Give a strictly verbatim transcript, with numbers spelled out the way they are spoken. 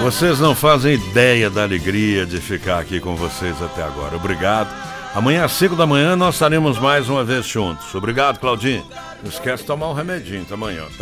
Vocês não fazem ideia da alegria de ficar aqui com vocês até agora. Obrigado. Amanhã às cinco da manhã nós estaremos mais uma vez juntos. Obrigado, Claudinho. Não esquece de tomar um remedinho amanhã, tá?